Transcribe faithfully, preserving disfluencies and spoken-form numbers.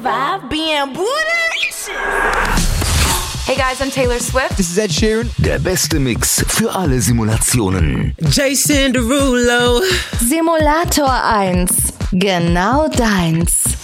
Vibe being Buddha. Hey guys, I'm Taylor Swift. This is Ed Sheeran. Der beste Mix für alle Simulationen. Jason Derulo. Simulator eins. Genau deins.